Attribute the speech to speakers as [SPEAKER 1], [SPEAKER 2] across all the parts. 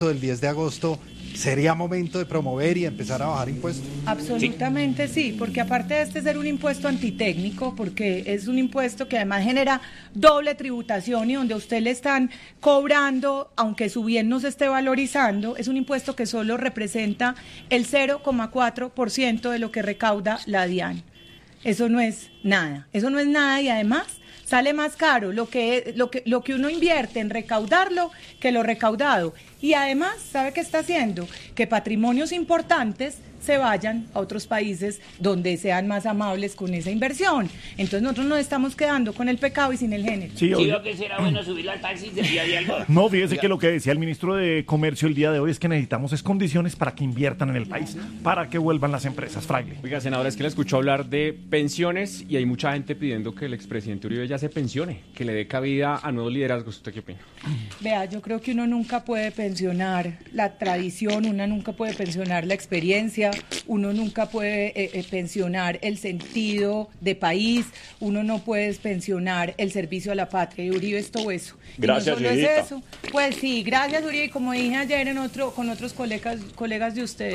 [SPEAKER 1] del 10 de agosto, ¿sería momento de promover y empezar a bajar impuestos?
[SPEAKER 2] Absolutamente sí, porque aparte de ser un impuesto antitécnico, porque es un impuesto que además genera doble tributación y donde a usted le están cobrando, aunque su bien no se esté valorizando, es un impuesto que solo representa el 0,4% de lo que recauda la DIAN. Eso no es nada y además sale más caro lo que uno invierte en recaudarlo que lo recaudado. Y además, ¿sabe qué está haciendo? Que patrimonios importantes se vayan a otros países donde sean más amables con esa inversión. Entonces nosotros nos estamos quedando con el pecado y sin el género.
[SPEAKER 3] Sí, creo que será bueno subirlo al taxi de día de algo.
[SPEAKER 4] No, fíjese que lo que decía el ministro de Comercio el día de hoy es que necesitamos condiciones para que inviertan en el país, para que vuelvan las empresas, Fraile.
[SPEAKER 5] Oiga, senadora, es que le escucho hablar de pensiones y hay mucha gente pidiendo que el expresidente Uribe ya se pensione, que le dé cabida a nuevos liderazgos. ¿Usted qué opina?
[SPEAKER 2] Vea, yo creo que uno nunca puede pensionar la tradición, uno nunca puede pensionar la experiencia, uno nunca puede pensionar el sentido de país, uno no puede pensionar el servicio a la patria, y Uribe es todo eso.
[SPEAKER 3] Gracias,
[SPEAKER 2] y no solo
[SPEAKER 3] Uribita.
[SPEAKER 2] es eso, pues sí, gracias Uribe, como dije ayer con otros colegas de ustedes.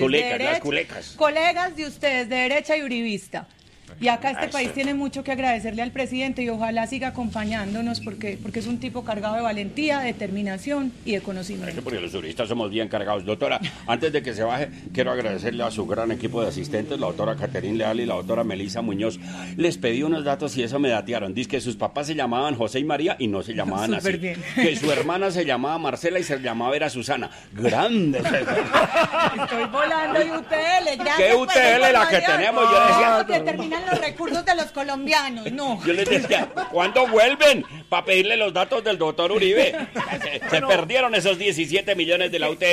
[SPEAKER 2] Colegas de ustedes, de derecha y uribista. Y acá este país tiene mucho que agradecerle al presidente y ojalá siga acompañándonos porque es un tipo cargado de valentía, determinación y de conocimiento.
[SPEAKER 3] Porque los juristas somos bien cargados. Doctora, antes de que se baje, quiero agradecerle a su gran equipo de asistentes, la doctora Caterín Leal y la doctora Melisa Muñoz. Les pedí unos datos y eso me datearon. Dice que sus papás se llamaban José y María y no se llamaban así.
[SPEAKER 2] Bien.
[SPEAKER 3] Que su hermana se llamaba Marcela y se llamaba era Susana. Grande.
[SPEAKER 2] Estoy volando de UTL.
[SPEAKER 3] ¿Qué UTL la que tenemos? Yo decía...
[SPEAKER 2] que terminan los recursos de los colombianos, no.
[SPEAKER 3] Yo les decía, ¿cuándo vuelven? Para pedirle los datos del doctor Uribe. Se perdieron esos 17 millones de la UTL.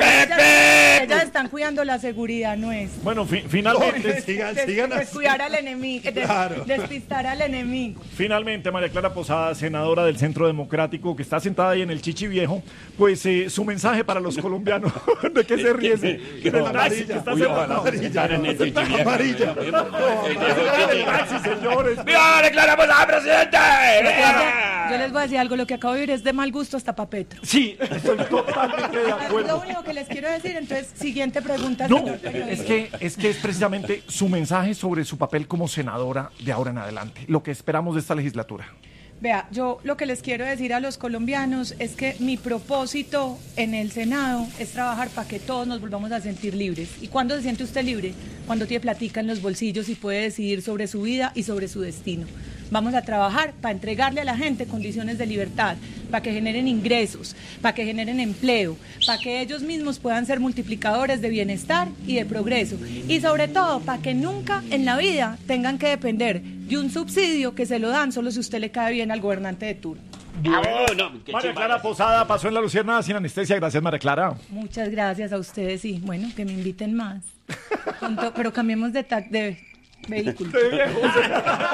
[SPEAKER 2] Ellas están cuidando la seguridad, no es.
[SPEAKER 4] Bueno, finalmente...
[SPEAKER 1] sigan
[SPEAKER 2] descuidar al enemigo,
[SPEAKER 1] Claro.
[SPEAKER 2] despistar al enemigo.
[SPEAKER 4] Finalmente, María Clara Posada, senadora del Centro Democrático, que está sentada ahí en el Chichi Viejo, pues su mensaje para los colombianos. ¿De qué se ríe? Del taxi que está sentado.
[SPEAKER 1] Amarilla.
[SPEAKER 4] Señores.
[SPEAKER 3] ¡Viva la Clara Posada, presidente!
[SPEAKER 2] Yo les voy a decir algo, lo que acabo de oír es de mal gusto hasta pa' Petro.
[SPEAKER 4] Sí, estoy totalmente de
[SPEAKER 2] Es lo
[SPEAKER 4] acuerdo.
[SPEAKER 2] único que les quiero decir, entonces, siguiente pregunta,
[SPEAKER 4] No,
[SPEAKER 2] señor periodista.
[SPEAKER 4] es que es precisamente su mensaje sobre su papel como senadora de ahora en adelante, lo que esperamos de esta legislatura.
[SPEAKER 2] Vea, yo lo que les quiero decir a los colombianos es que mi propósito en el Senado es trabajar para que todos nos volvamos a sentir libres. ¿Y cuándo se siente usted libre? Cuando tiene platica en los bolsillos y puede decidir sobre su vida y sobre su destino. Vamos a trabajar para entregarle a la gente condiciones de libertad, para que generen ingresos, para que generen empleo, para que ellos mismos puedan ser multiplicadores de bienestar y de progreso. Y sobre todo, para que nunca en la vida tengan que depender de un subsidio que se lo dan solo si usted le cae bien al gobernante de turno.
[SPEAKER 4] María Clara Posada pasó en La Luciérnaga sin anestesia. Gracias, María Clara.
[SPEAKER 2] Muchas gracias a ustedes y bueno, que me inviten más. Pero cambiemos de vehículo.